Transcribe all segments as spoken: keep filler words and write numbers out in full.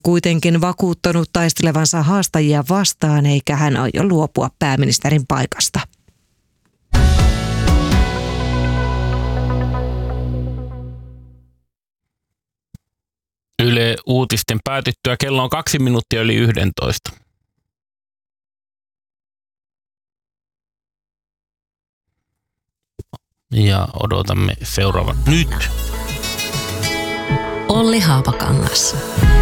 kuitenkin vakuuttanut taistelevansa haastajia vastaan, eikä hän aio luopua pääministerin paikasta. Yle Uutisten päätyttyä kello on kaksi minuuttia yli yhdentoista. Ja odotamme seuraavan nyt. Olli Haapakangas.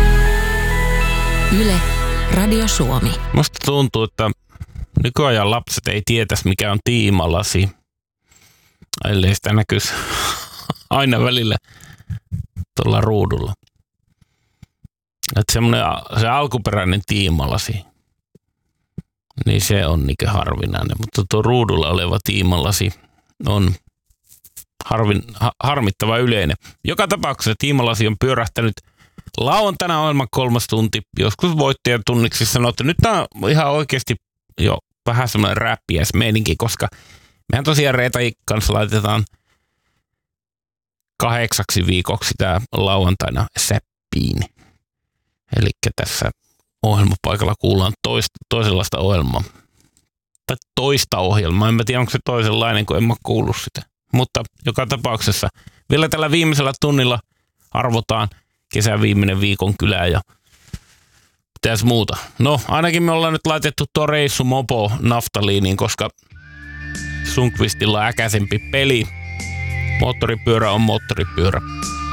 Yle Radio Suomi. Musta tuntuu, että nykyajan lapset ei tietäisi, mikä on tiimalasi, ellei sitä näkyisi aina välillä tuolla ruudulla. Että semmoinen se alkuperäinen tiimalasi, niin se on niinkö harvinainen, mutta tuo ruudulla oleva tiimalasi on harvin, ha, harmittava yleinen. Joka tapauksessa tiimalasi on pyörähtänyt lauantaina ohjelman kolmas tunti. Joskus voittajatunniksi sanoo, että nyt tämä on ihan oikeasti jo vähän semmoinen räppiäs meininki, koska mehän tosiaan Reetan kanssa laitetaan kahdeksaksi viikoksi tämä lauantaina säppiin. Eli tässä ohjelmapaikalla kuullaan toista, toisenlaista ohjelmaa. Tai toista ohjelmaa. En mä tiedä, onko se toisenlainen, kun en mä kuullut sitä. Mutta joka tapauksessa vielä tällä viimeisellä tunnilla arvotaan kesän viimeinen viikon kylää ja mitäs muuta. No, ainakin me ollaan nyt laitettu tuo reissu mopo naftaliiniin, koska Sundqvistilla on äkäisempi peli. Moottoripyörä on moottoripyörä.